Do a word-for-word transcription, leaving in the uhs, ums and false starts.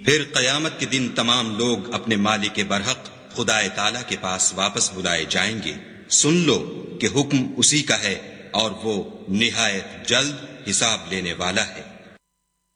फिर क़यामत के दिन तमाम लोग अपने मालिक बरहक खुदाए ताला के पास वापस बुलाए जाएंगे। सुन लो कि हुक्म उसी का है और वो निहायत जल्द हिसाब लेने वाला है।